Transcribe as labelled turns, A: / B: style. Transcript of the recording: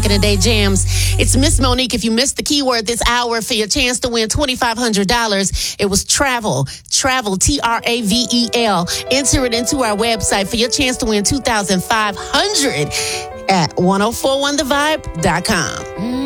A: back in the day jams. It's Miss Monique. If you missed the keyword this hour for your chance to win $2,500, it was travel. Travel, Travel. Enter it into our website for your chance to win $2,500 at 1041thevibe.com.